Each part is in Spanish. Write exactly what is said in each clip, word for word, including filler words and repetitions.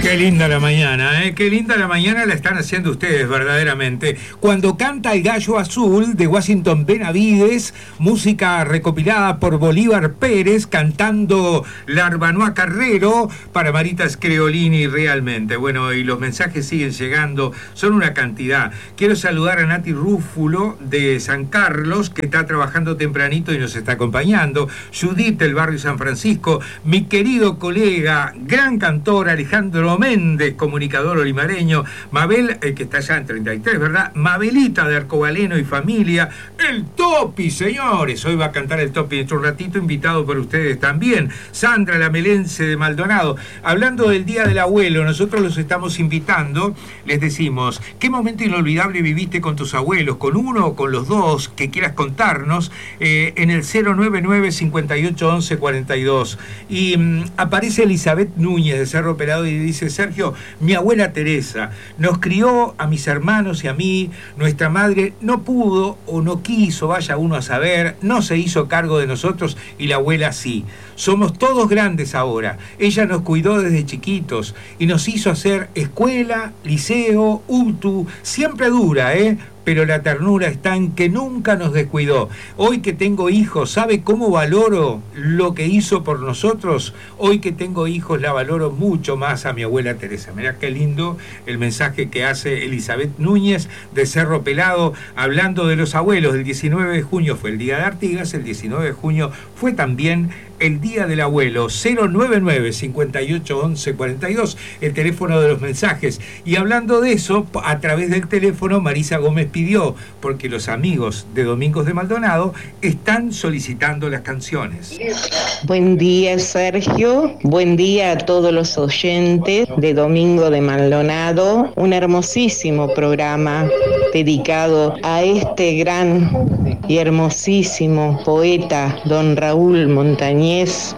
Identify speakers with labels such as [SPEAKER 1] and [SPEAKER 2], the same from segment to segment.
[SPEAKER 1] Qué linda la mañana, ¿eh? Qué linda la mañana la están haciendo ustedes, verdaderamente. Cuando canta El Gallo Azul, de Washington Benavides, música recopilada por Bolívar Pérez, cantando Larbanoa Carrero, para Marita Screolini, realmente. Bueno, y los mensajes siguen llegando, son una cantidad. Quiero saludar a Nati Rúfulo, de San Carlos, que está trabajando tempranito y nos está acompañando. Judith, del barrio San Francisco. Mi querido colega, gran cantor, Alejandro Méndez, comunicador olimareño. Mabel, eh, que está allá en treinta y tres, ¿verdad? Mabelita de Arcobaleno y familia. El Topi, señores. Hoy va a cantar el Topi dentro de un ratito, invitado por ustedes también. Sandra, la melense de Maldonado. Hablando del Día del Abuelo, nosotros los estamos invitando. Les decimos, ¿qué momento inolvidable viviste con tus abuelos? ¿Con uno o con los dos? Que quieras contarnos, eh, en el cero nueve nueve, cincuenta y ocho, once, cuarenta y dos. Y mmm, aparece Elizabeth Núñez de Cerro Pelado y dice: Sergio, mi abuela Teresa nos crió a mis hermanos y a mí. Nuestra madre no pudo o no quiso, vaya uno a saber, no se hizo cargo de nosotros y la abuela sí. Somos todos grandes ahora. Ella nos cuidó desde chiquitos y nos hizo hacer escuela, liceo, U T U, siempre dura, ¿eh? Pero la ternura está en que nunca nos descuidó. Hoy que tengo hijos, ¿sabe cómo valoro lo que hizo por nosotros? Hoy que tengo hijos, la valoro mucho más a mi abuela Teresa. Mirá qué lindo el mensaje que hace Elizabeth Núñez de Cerro Pelado, hablando de los abuelos. El diecinueve de junio fue el Día de Artigas, el diecinueve de junio fue también el Día del Abuelo. Cero nueve nueve, cincuenta y ocho, once, cuarenta y dos, el teléfono de los mensajes. Y hablando de eso, a través del teléfono, Marisa Gómez pidió, porque los amigos de Domingos de Maldonado están solicitando las canciones.
[SPEAKER 2] Buen día, Sergio. Buen día a todos los oyentes de Domingo de Maldonado. Un hermosísimo programa dedicado a este gran y hermosísimo poeta, don Raúl Montañez,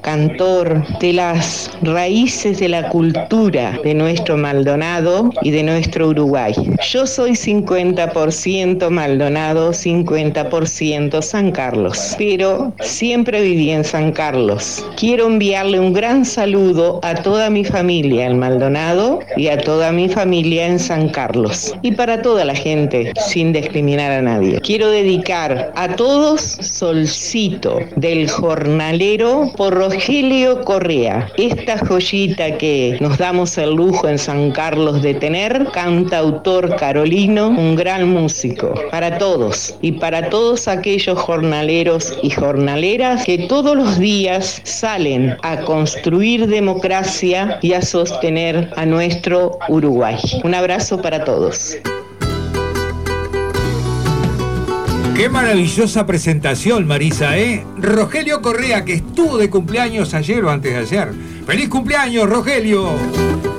[SPEAKER 2] cantor de las raíces de la cultura de nuestro Maldonado y de nuestro Uruguay. Yo soy cincuenta por ciento Maldonado, cincuenta por ciento San Carlos, pero siempre viví en San Carlos. Quiero enviarle un gran saludo a toda mi familia en Maldonado y a toda mi familia en San Carlos, y para toda la gente, sin discriminar a nadie. Quiero dedicar a todos Solcito, del Jornalero, por Rogelio Correa, esta joyita que nos damos el lujo en San Carlos de tener, cantautor carolino, un gran músico. Para todos y para todos aquellos jornaleros y jornaleras que todos los días salen a construir democracia y a sostener a nuestro Uruguay. Un abrazo para todos.
[SPEAKER 1] Qué maravillosa presentación, Marisa, ¿eh? Rogelio Correa, que estuvo de cumpleaños ayer o antes de ayer. ¡Feliz cumpleaños, Rogelio!